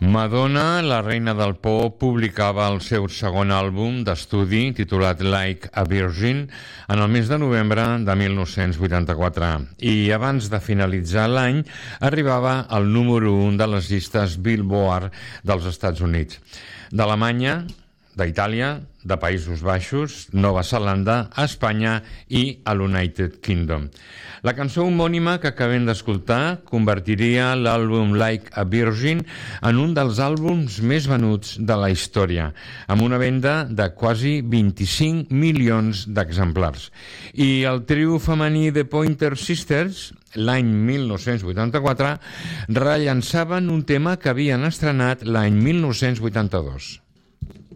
Madonna, la reina del pop, publicava el seu segon àlbum d'estudi, titulat Like a Virgin, en el mes de novembre de 1984. I abans de finalitzar l'any, arribava al número 1 de les llistes Billboard dels Estats Units. D'Alemanya, d'Itàlia, de Països Baixos, Nova Zelanda, a Espanya i a l'United Kingdom. La cançó homònima que acabem d'escoltar convertiria l'àlbum Like a Virgin en un dels àlbums més venuts de la història, amb una venda de quasi 25 milions d'exemplars. I el trio femení The Pointer Sisters, l'any 1984, rellançaven un tema que havien estrenat l'any 1982.